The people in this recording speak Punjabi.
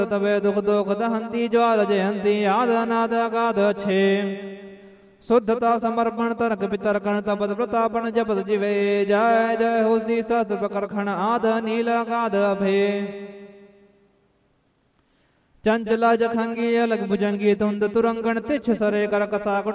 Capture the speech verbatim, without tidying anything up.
ਤਵੇ ਦੁਖ ਦੋਖ ਦਹੰਤੀ ਜਵਾਲ ਜਯੰਤੀ ਆਦ ਅਨਾਦ ਅਗਾਧ ਛੇ ਸੁਧਤਾ ਸਮਰਪਣ ਤਰਕ ਪਿਤਰਕਣ ਤਪਤ ਪ੍ਰਤਾਪਨ ਜਪਤ ਜਿਵੇ ਜੈ ਜੈ ਹੋਸੀ ਸਹਸ ਪ੍ਰਕਰਖਣ ਆਦ ਨੀਲ ਅਗਾਧ ਅਭੇ ਚੰਚਲਾ ਜਖੰਗੀ ਅਲਗ ਭੁਜੰਗੀ ਤੁੰਦ ਤੁਰੰਗਣ ਤਿਛ ਸਰੇ ਕਰ ਕਸਾ